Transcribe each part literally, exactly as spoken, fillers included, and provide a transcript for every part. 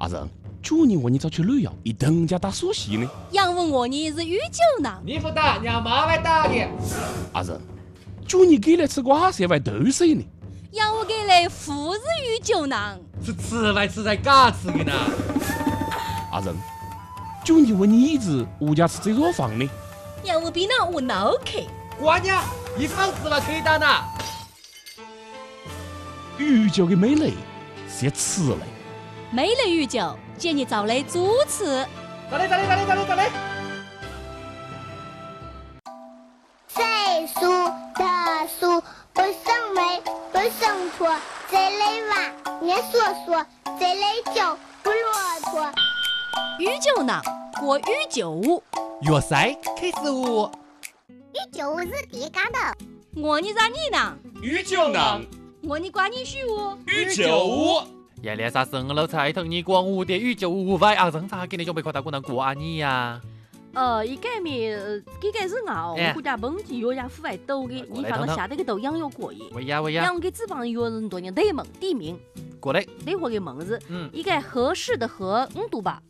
阿仁，去年我你找去旅游，一等家打苏西呢。 杨问我你是宇宙囊， 你不打，让妈来打你。 阿仁，去年给来吃瓜是碗豆水呢。 杨我给来富是宇宙囊， 是吃来吃在嘎吃的呢。 阿仁，去年我你一直物价吃这座房呢。 杨我比那我脑壳。 瓜娘，一房子嘛可以打呢。 宇宙的美丽是吃的。 美丽宇宙，建议找来主持。 咋嘞咋嘞咋嘞咋嘞咋嘞？ 岁数的数不生美，不生错，这类娃念说说，这类酒不骆驼。 宇宙囊，过宇宙舞。 粤赛开始舞。 宇宙是第干的。 我你咋你呢？ 宇宙囊， 我你管你许我。 宇宙舞。 原来啥生了才同你光舞的宇宙舞vai阿人咋给你准备夸大姑娘过啊你呀？ 呃，一改面，这个是我， 哎我家本地有家户外抖的，你放到下头个抖养有过瘾。 喂呀喂呀， 养给脂肪有人多年对门地名， 过来。 对货的门字， 嗯一个合适的合，嗯读吧。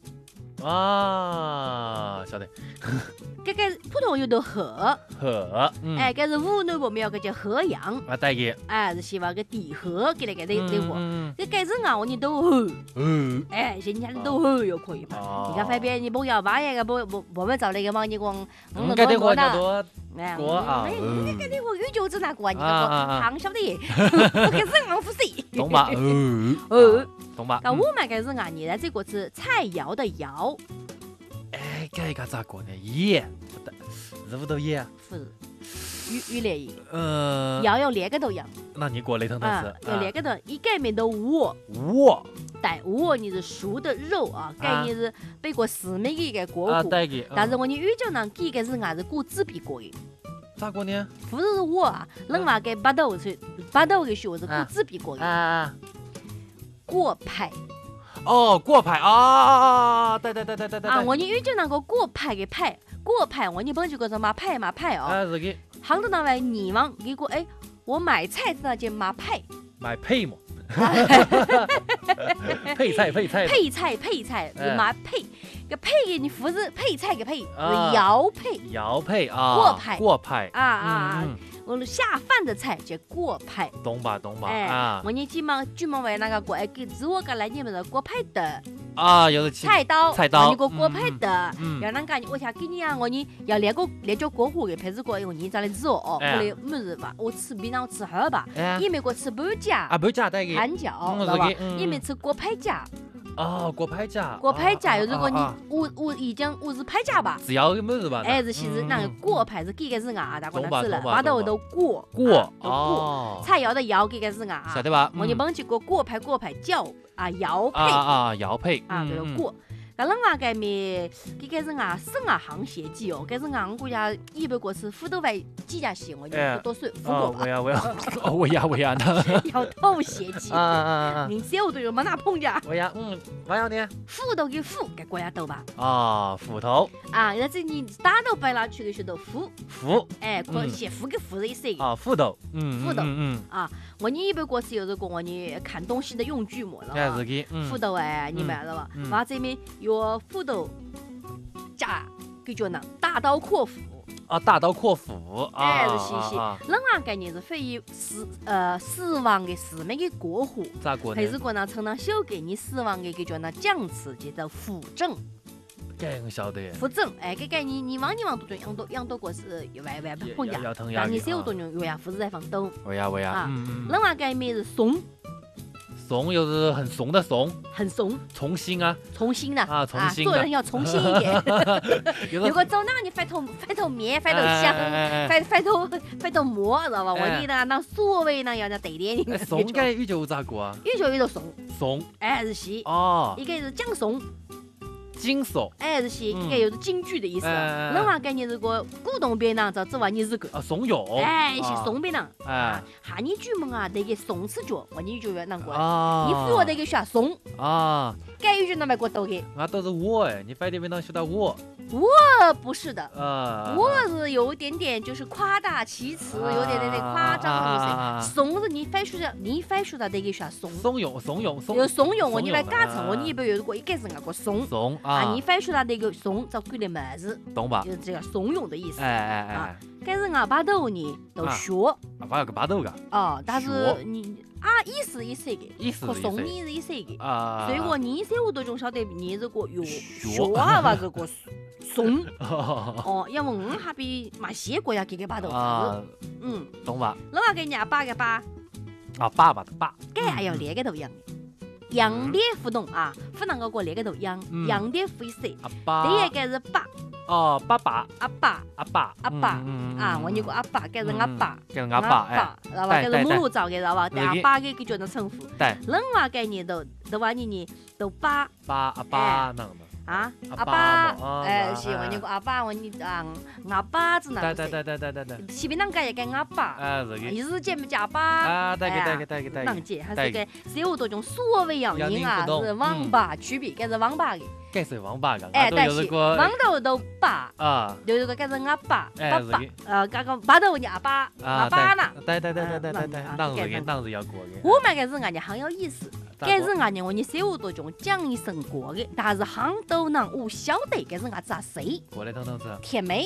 啊，晓得。 这个普通有的河， 河，嗯， 哎，这是湖南我们要个叫河阳， 啊对个。 哎，是希望个地河给那个对对货。 嗯这个是我你都河， 嗯。 哎，人家都河又可以吧？ 哦你看旁边你不要把那个不不我们找那个嘛，你光嗯，该得过的。 多。 哎， 过啊哎， 嗯你个这个宇宙子哪过啊？你个啊啊啊胖晓得，我个是昂不谁？ 懂吧？哦哦， 懂吧？ 那我们个是啊，你来这个是菜肴的肴， 哎，这个咋过呢？叶，是不都叶？ 不是鱼鱼类鱼， 呃， 要要连个都要那你过来腾腾啊是？， 要连个都，一概面的窝， 我带窝你是熟的肉啊，概念是背过四面的一个锅啊， 糊。 对个。 但是我你宇宙呢，几个是俺是过纸皮过的， 咋过呢？ 不是我啊，人话给八斗是八斗的学是过纸皮过啊的， 啊。 锅派哦，锅牌啊，对对对对对对。 啊，我你宇宙那个锅派的派，锅派我你本就个什么派嘛派哦， 啊，是个杭州那位你往给过哎，我买菜那件嘛派。 买配嘛。配菜配菜。 配菜配菜是嘛配，个配给你不是配菜个配，是啊肴配瑶配啊。 锅派锅派。 啊啊！ 嗯， 我们下饭的菜叫锅派。 懂吧懂吧哎啊， 我你今忙专门为那个锅，哎，给自我个来你们的锅派的啊，有的去菜刀， 菜刀你个锅派的， 嗯要啷个？我想给你啊，我你要练个练叫锅糊的，配置过，我你咋来做哦？我哎来么子吧？我吃比那吃好吧？ 哎你没给我吃半价啊，不加对个韩饺， 嗯知道吧是的？嗯你没吃锅派价， 哦，锅派价锅派价， 啊如果你啊啊我我已经我是派价吧？ 只要个么子吧？ 哎，是其实那个嗯锅派是几个字啊？大哥懂吧那吃了， 懂吧把头懂都锅锅啊都锅。 哦， 菜肴的肴几个字啊？ 晓得吧？ 我你嗯帮起个锅派锅派叫啊肴啊配啊瑶配啊，叫做嗯锅。那人话改面，这个是啊生啊行血迹哦，这是俺们国家一般过是虎头外几家血，我就哎多水富哦， 过吧， 我呀我呀，哦我呀我呀呢？ 要透血迹啊。啊啊！ 人小都有没那碰见， 我呀嗯，我要呢？ 斧头给斧，给国家斗吧啊，斧头啊！那这你打到白了去的学到斧， 斧哎，可嗯写斧给斧是一些。 啊，斧头，嗯， 斧头嗯啊，我你一般过是有这个我你看东西的用具么嗯，哎了是个，嗯斧头哎，你买了吧？ 嗯完这面有斧头加个叫呢大刀阔斧， 啊，大刀阔斧，啊哎是细细啊， 人啊概念是非以死呃死亡的死面的过火， 咋过呢还？是过呢称呢小给你死亡的个叫呢降词叫做扶正更晓得， 扶正，哎，这概念你往你往多种养多养多过是一万万不碰要见， 要疼要但你少多用呀，扶是在放抖， 我呀我呀啊， 嗯嗯， 人啊概念是怂， 怂又是很怂的怂， 很怂， 重新啊， 重新的啊重新的做人要重新一点。 有如果走那你翻头翻头面翻头哎香。 哎哎翻翻头翻头馍，知道吧？我哎你那那所谓呢要那对点， 哎，怂该宇宙咋过啊？ 宇宙有个怂， 怂哎是西， 哦， 一个是讲怂， 惊悚哎是西， 嗯一个又是京剧的意思。 哎哎哎人话概念是个古董边上找这玩意是个。 啊，怂恿， 哎，是啊怂边上， 哎哈你剧门啊，那个怂次脚，我你就要难过。 啊， 你扶我那个学怂， 啊， 该有就那么过抖的。 那都是我哎，你非得别当学到我， 我不是的。 呃， 我是有一点点就是夸大其词，有点点点夸张的意思。怂是你翻书的，你翻书的那个啥怂？ 怂恿怂恿怂有怂恿我，你来加成我， 啊你不有个一开始那个怂怂啊？ 啊， 你翻书的那个怂找鬼的么子， 懂吧？ 就是这个怂恿的意思。 哎哎啊哎， 但是俺巴头呢都学啊，把个巴豆个， 哦，但是学你啊意思意思的， 意思和怂意思你是意思的。 啊， 所以我你三五多钟晓得你这个哟学学啊吧这个怂啊， 哦，因为我还比马些国家给个巴头啊子，嗯， 懂吧？ 那么给人家爸个爸。 啊，爸爸的爸， 该还要连个头样的，样的互动啊，不能够过连个头样， 嗯样的灰色。 阿爸， 第一个是爸， 哦，爸爸， 阿爸阿爸， 阿爸嗯啊，我念过阿爸，该是阿爸， 跟阿爸，哎， 知道吧？该是母乳罩的，知道吧？对阿对爸给给叫那称呼。 对， 另外概念都都话你呢，都爸爸阿爸那个嘛， 啊， 阿阿爸嘛啊哎， 啊是我哎念过阿爸，我你啊，阿爸子那对个对对对对对对， 西边啷个也跟阿爸， 啊，这个， 日节没加爸。 啊，对个对个对个对个， 啷解还是个三五多种所谓洋人啊，是王八区别，该是王八的。 该是王八个， 哎， 都但是有这个王头都爸， 啊。 就是个该是阿爸， 哎爸爸是， 呃，刚刚爸头你阿爸，阿爸呢？ 对对对对对对对啊， 当这个时个当时要过的。 我们该是俺家很有意思，该是咋俺家我你三五多种讲一声过的，但是很多人不晓得该是俺咋谁过过来等等子， 甜梅，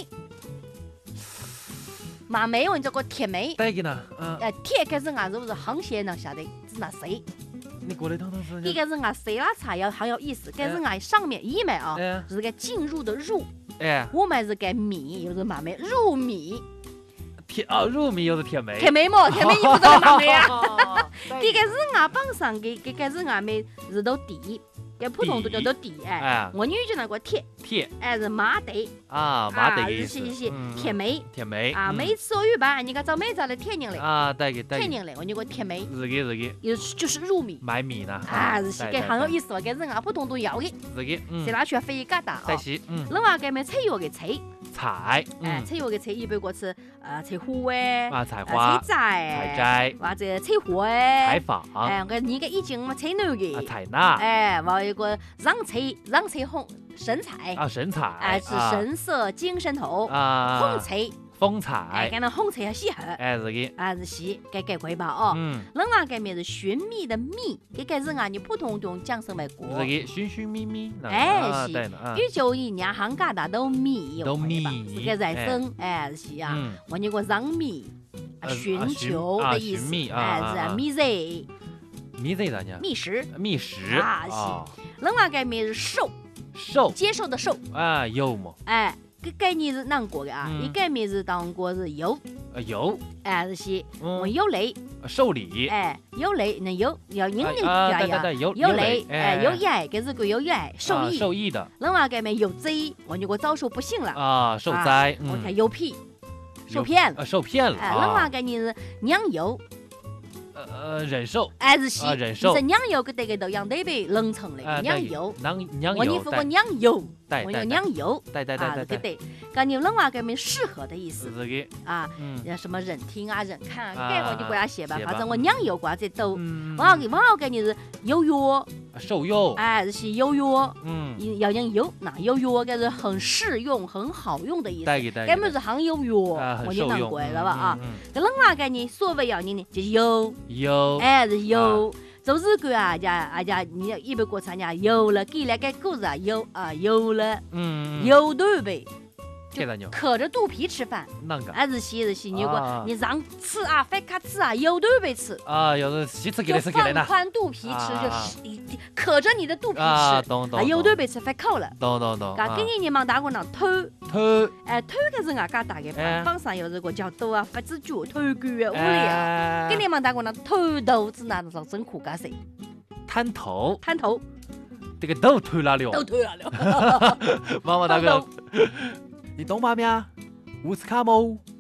马梅我这个甜梅， 对个呢，嗯， 呃，甜该是俺是不是很些人晓得是那谁？ 你过来等等子， 这个是俺谁啦茶要很有意思，该是俺上面一面啊。 哎是个进入的入， 哎， 我们是个米，又是马梅入米， 甜啊，入米又是甜梅， 甜梅么？甜梅你不知道马梅啊？ 啊， 这个是俺帮上给，这个是俺们是都地，给普通都叫做地哎哎。 我女就那个甜， 甜哎是马得啊，马得啊， 个意思是是是嗯甜梅甜梅啊， 嗯每次我一般人家找每找来甜人来， 啊，对个对个， 甜人来，我那个甜梅， 是个是个， 有就是入米买米呢， 啊，是是对个很有意思，这是俺普通都要的， 是个，嗯在，哪去飞一疙瘩哦。 在西，嗯， 另外个么菜药的菜， 菜， 哎， 嗯， 菜药的菜一般过是呃菜花哎， 啊，菜呃花， 菜菜摘， 摘， 或者菜花菜哎， 房，啊， 哎，我你个已经嘛菜牛的， 菜衲， 哎，完一个让菜让菜红生菜， 啊，生菜， 哎是啊深色精神头， 啊， 红菜， 风哎， 菜， 跟那红菜要洗好， 哎，是个， 啊是洗，该该会吧哦。 嗯， 另外个面是寻觅的觅，这个是俺你普通用讲什么过？ 是个寻寻觅觅， 哎是啊对的，啊， 宇宙一年行家大都觅， 都觅是个人生，哎是啊。 嗯， 我那个让觅，啊呃寻啊寻求啊的意思， 寻觅啊哎啊啊是觅人觅这咋讲？ 觅食。 觅食啊是啊， 另外个面是受， 受接受的受， 啊有么？ 哎，这概念是哪过的啊？ 嗯一个面是当过是有， 呃有， 哎是些，我嗯， 有雷， 受礼， 哎有雷，那有要人人啊， 要要。 对对对，有有雷雷，，哎，有爱，这是个有爱，受啊益。 受益的另外个面有灾，我如果遭受不幸了， 啊，受灾， 我嗯， 看有屁，受有骗了。 啊，受骗了哎，另外啊， 个人是娘有， 呃呃，忍受， 哎是些， 啊忍受是娘有个这个都养得被冷层啊， 的娘有。 娘娘我你有， 说过娘有，我有带带带娘有带带啊， 带带带， 对对。讲你另外个面适合的意思是这个， 啊， 嗯像什么人听啊、人看啊， 啊该我就给他写吧， 写吧反正我娘有瓜这都。 嗯， 我要给我要给你是有药， 受诱， 哎，是些有药， 嗯， 要讲有，那有药该是很适用、很好用的意思。 带给带给， 根本是很有药， 啊， 我就能很受用， 过了吧啊。 嗯， 这另外个呢，所谓要你呢，就是有， 嗯有， 哎是有。就是个啊家啊家，你一般国产家有了，给了个故事啊有啊有了， 嗯， 有对呗， 给咱牛， 可着肚皮吃饭， 那个。 还是些是些，如果啊你让吃啊，非卡吃啊，有对呗吃。 啊，有的西吃给就的是给的呢， 放宽肚皮吃， 啊就是一可着你的肚皮啊， 吃， 懂懂， 啊，有对呗吃发口了。 懂懂懂， 噶，今年你忙大过那偷， 偷， 哎，偷个是俺家大个哎榜上有这个叫多啊，发子脚偷狗啊，屋里啊。 哎今年忙大过那偷豆子那种真苦干谁？ 摊头， 摊头这个豆偷哪里都哦？ 偷了了。 妈妈大哥偷， 你懂吗？咩？乌斯卡姆。